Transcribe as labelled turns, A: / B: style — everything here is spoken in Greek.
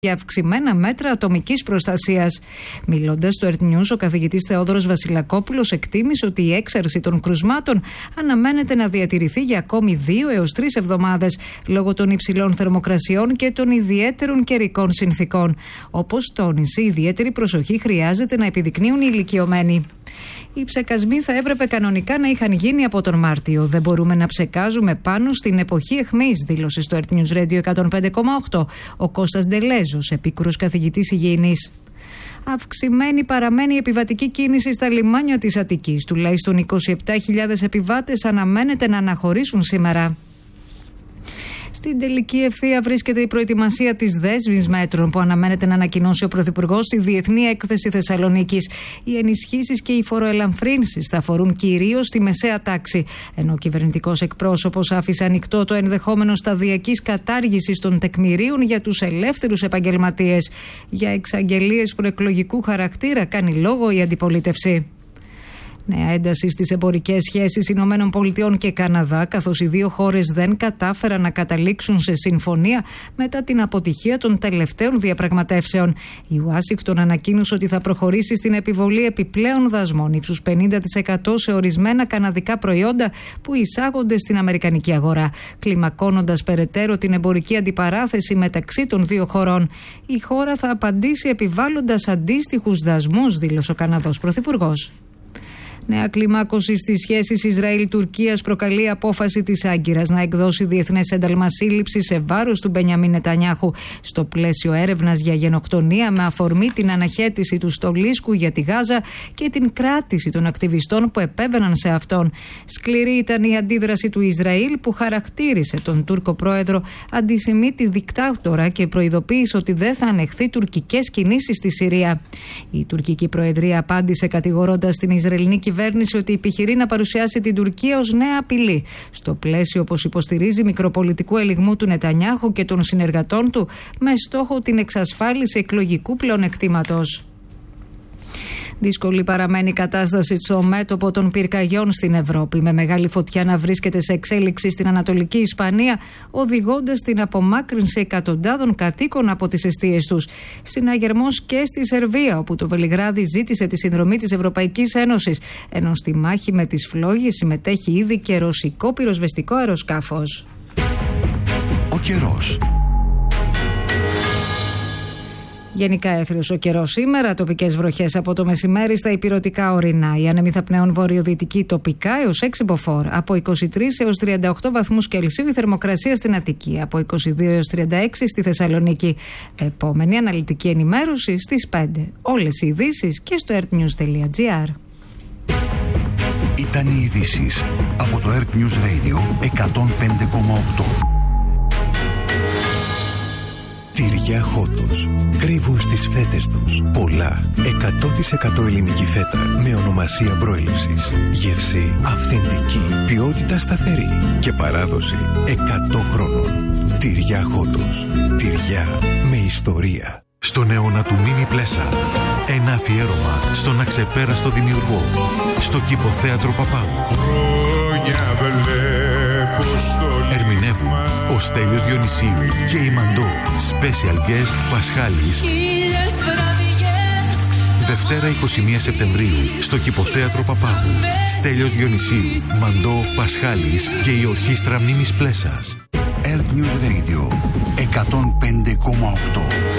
A: για αυξημένα μέτρα ατομικής προστασίας. Μιλώντας στο Earth News, ο καθηγητής Θεόδωρος Βασιλακόπουλος εκτίμησε ότι η έξαρση των κρουσμάτων αναμένεται να διατηρηθεί για ακόμη 2 έως 3 εβδομάδες λόγω των υψηλών θερμοκρασιών και των ιδιαίτερων καιρικών συνθήκων. Όπως τόνισε, ιδιαίτερη προσοχή χρειάζεται να επιδεικνύουν οι ηλικιωμένοι. Οι ψεκασμοί θα έπρεπε κανονικά να είχαν γίνει από τον Μάρτιο. Δεν μπορούμε να ψεκάζουμε πάνω στην εποχή αιχμής, δήλωσε στο Earth News Radio 105,8 ο Κώστας Ντελέζος, επίκουρος καθηγητής υγιεινής. Αυξημένη παραμένει η επιβατική κίνηση στα λιμάνια της Αττικής. Τουλάχιστον 27.000 επιβάτες αναμένεται να αναχωρήσουν σήμερα. Στην τελική ευθεία βρίσκεται η προετοιμασία της δέσμης μέτρων που αναμένεται να ανακοινώσει ο Πρωθυπουργός στη Διεθνή Έκθεση Θεσσαλονίκης. Οι ενισχύσεις και οι φοροελαφρύνσεις θα αφορούν κυρίως τη μεσαία τάξη, ενώ ο κυβερνητικός εκπρόσωπος άφησε ανοιχτό το ενδεχόμενο σταδιακής κατάργησης των τεκμηρίων για τους ελεύθερους επαγγελματίες. Για εξαγγελίες προεκλογικού χαρακτήρα κάνει λόγο η αντιπολίτευση. Νέα ένταση στις εμπορικές σχέσεις ΗΠΑ και Καναδά, καθώς οι δύο χώρες δεν κατάφεραν να καταλήξουν σε συμφωνία μετά την αποτυχία των τελευταίων διαπραγματεύσεων. Η Ουάσιγκτον ανακοίνωσε ότι θα προχωρήσει στην επιβολή επιπλέον δασμών ύψους 50% σε ορισμένα καναδικά προϊόντα που εισάγονται στην αμερικανική αγορά, κλιμακώνοντας περαιτέρω την εμπορική αντιπαράθεση μεταξύ των δύο χωρών. Η χώρα θα απαντήσει επιβάλλοντας αντίστοιχους δασμούς, δήλωσε ο Καναδός Πρωθυπουργός. Νέα κλιμάκωση στις σχέσεις Ισραήλ-Τουρκίας προκαλεί απόφαση της Άγκυρας να εκδώσει διεθνές ένταλμα σύλληψης σε βάρος του Μπενιαμίν Νετανιάχου στο πλαίσιο έρευνας για γενοκτονία με αφορμή την αναχέτηση του στολίσκου για τη Γάζα και την κράτηση των ακτιβιστών που επέβαιναν σε αυτόν. Σκληρή ήταν η αντίδραση του Ισραήλ που χαρακτήρισε τον Τούρκο πρόεδρο αντισημίτη δικτάτορα και προειδοποίησε ότι δεν θα ανεχθεί τουρκικές κινήσεις στη Συρία. Η τουρκική προεδρία απάντησε κατηγορώντας την Ισραηλινή κυβέρνηση ότι επιχειρεί να παρουσιάσει την Τουρκία ως νέα απειλή, στο πλαίσιο, όπως υποστηρίζει, μικροπολιτικού ελιγμού του Νετανιάχου και των συνεργατών του, με στόχο την εξασφάλιση εκλογικού πλεονεκτήματος. Δύσκολη παραμένει η κατάσταση στο μέτωπο των πυρκαγιών στην Ευρώπη, με μεγάλη φωτιά να βρίσκεται σε εξέλιξη στην Ανατολική Ισπανία, οδηγώντας στην απομάκρυνση εκατοντάδων κατοίκων από τις εστίες τους. Συναγερμός και στη Σερβία, όπου το Βελιγράδι ζήτησε τη συνδρομή της Ευρωπαϊκής Ένωσης, ενώ στη μάχη με τις φλόγες συμμετέχει ήδη και ρωσικό πυροσβεστικό αεροσκάφος.
B: Ο καιρός.
A: Γενικά έθριος ο καιρός σήμερα, τοπικές βροχές από το μεσημέρι στα ηπειρωτικά ορεινά. Η άνεμη θα πνέουν βορειοδυτική τοπικά έως 6 μποφόρ. Από 23 έως 38 βαθμούς Κελσίου η θερμοκρασία στην Αττική. Από 22 έως 36 στη Θεσσαλονίκη. Επόμενη αναλυτική ενημέρωση στις 5. Όλες οι ειδήσεις και στο earthnews.gr.
B: Ήταν οι ειδήσεις από το Earth News Radio 105,8.
C: Τυριά Χότος. Κρύβουν στις φέτες τους πολλά. 100% ελληνική φέτα με ονομασία προέλευσης. Γεύση αυθεντική. Ποιότητα σταθερή. Και παράδοση 100 χρόνων. Τυριά Χότος. Τυριά με ιστορία.
D: Στον αιώνα του Μίνι Πλέσα. Ένα αφιέρωμα στον αξεπέραστο δημιουργό. Στο Κηποθέατρο Παπάγου. Ερμηνεύουν ο Στέλιος Διονυσίου και η Μαντώ. Special guest Πασχάλης. Δευτέρα 21 Σεπτεμβρίου στο Κηποθέατρο Παπάγου. Στέλιος Διονυσίου, Μαντώ, Πασχάλης και η Ορχήστρα Μνήμης Πλέσας.
B: Earth News Radio 105,8.